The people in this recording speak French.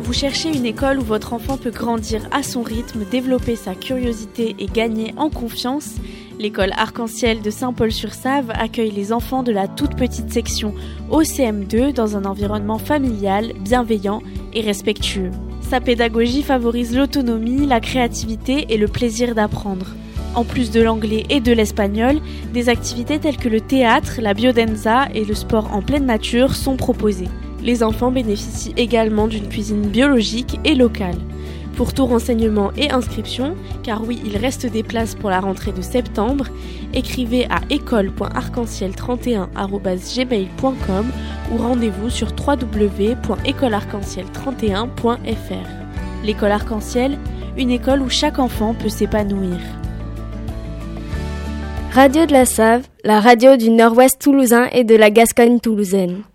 Vous cherchez une école où votre enfant peut grandir à son rythme, développer sa curiosité et gagner en confiance? L'école Arc-en-Ciel de Saint-Paul-sur-Save accueille les enfants de la toute petite section OCM2 dans un environnement familial, bienveillant et respectueux. Sa pédagogie favorise l'autonomie, la créativité et le plaisir d'apprendre. En plus de l'anglais et de l'espagnol, des activités telles que le théâtre, la biodanza et le sport en pleine nature sont proposées. Les enfants bénéficient également d'une cuisine biologique et locale. Pour tout renseignement et inscription, car oui, il reste des places pour la rentrée de septembre, écrivez à école.arc-en-ciel31@gmail.com ou rendez-vous sur www.écolearc-en-ciel31.fr. L'école Arc-en-Ciel, une école où chaque enfant peut s'épanouir. Radio de la Save, la radio du Nord-Ouest toulousain et de la Gascogne toulousaine.